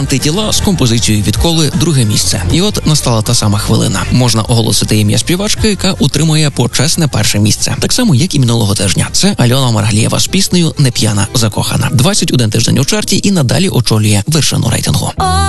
антитіла з композицією «Відколи» друге місце. І от настала та сама хвилина. Можна оголосити ім'я співачки, яка утримує почесне перше місце. Так само, як і минулого тижня. Це Альона Маргалієва з піснею «Не п'яна, закохана». 21 тиждень у чарті і надалі очолює вершину рейтингу.